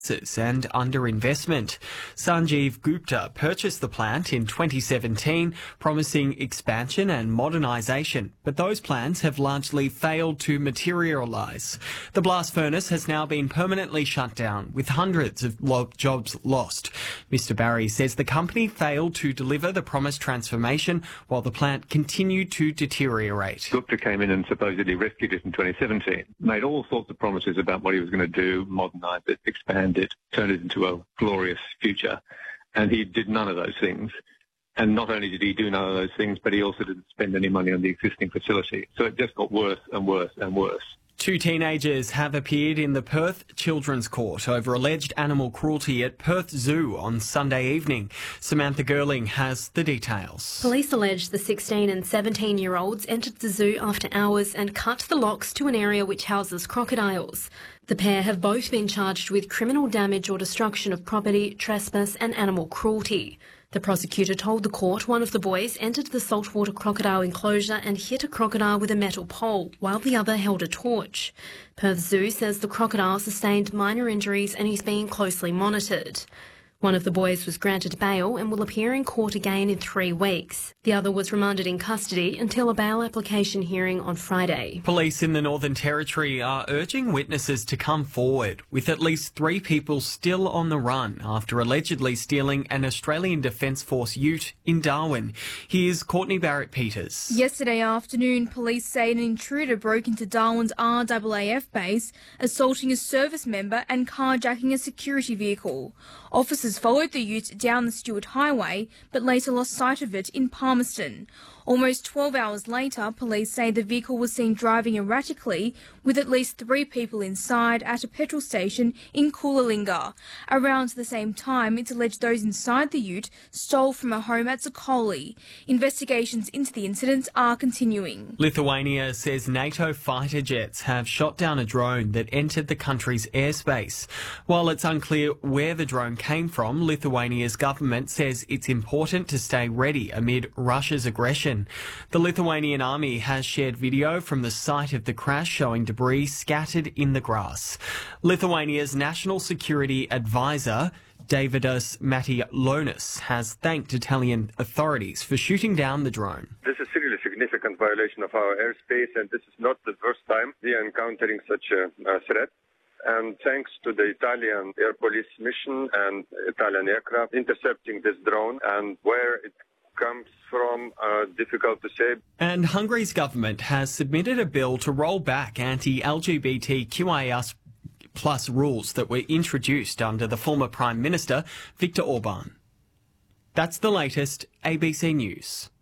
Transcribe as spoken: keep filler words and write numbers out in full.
and underinvestment. Sanjeev Gupta purchased the plant in twenty seventeen, promising expansion and modernisation, but those plans have largely failed to materialise. The blast furnace has now been permanently shut down, with hundreds of lo- jobs lost. Mister Barry says the company failed to deliver the promised transformation while the plant continued to deteriorate. Gupta came in and supposedly rescued it in twenty seventeen, made all sorts of promises about what he was going to do, modernise it, expand it, turn it into a glorious future, and he did none of those things. And not only did he do none of those things, but he also didn't spend any money on the existing facility. So it just got worse and worse and worse. Two teenagers have appeared in the Perth Children's Court over alleged animal cruelty at Perth Zoo on Sunday evening. Samantha Gerling has the details. Police allege the sixteen and seventeen-year-olds entered the zoo after hours and cut the locks to an area which houses crocodiles. The pair have both been charged with criminal damage or destruction of property, trespass and animal cruelty. The prosecutor told the court one of the boys entered the saltwater crocodile enclosure and hit a crocodile with a metal pole, while the other held a torch. Perth Zoo says the crocodile sustained minor injuries and is being closely monitored. One of the boys was granted bail and will appear in court again in three weeks. The other was remanded in custody until a bail application hearing on Friday. Police in the Northern Territory are urging witnesses to come forward, with at least three people still on the run after allegedly stealing an Australian Defence Force ute in Darwin. Here's Courtney Barrett-Peters. Yesterday afternoon, police say an intruder broke into Darwin's R A A F base, assaulting a service member and carjacking a security vehicle. Officers followed the ute down the Stewart Highway, but later lost sight of it in Palmerston. Almost twelve hours later, police say the vehicle was seen driving erratically with at least three people inside at a petrol station in Coolalingga. Around the same time, it's alleged those inside the ute stole from a home at Zocoli. Investigations into the incident are continuing. Lithuania says NATO fighter jets have shot down a drone that entered the country's airspace. While it's unclear where the drone came from, Lithuania's government says it's important to stay ready amid Russia's aggression. The Lithuanian army has shared video from the site of the crash showing debris scattered in the grass. Lithuania's national security advisor, Davidas Matijalonis, has thanked Italian authorities for shooting down the drone. This is a really significant violation of our airspace, and this is not the first time we are encountering such a, a threat. And thanks to the Italian Air Police mission and Italian aircraft intercepting this drone, and where it comes from, uh, difficult to say. And Hungary's government has submitted a bill to roll back anti-L G B T Q I A plus rules that were introduced under the former Prime Minister, Viktor Orban. That's the latest A B C News.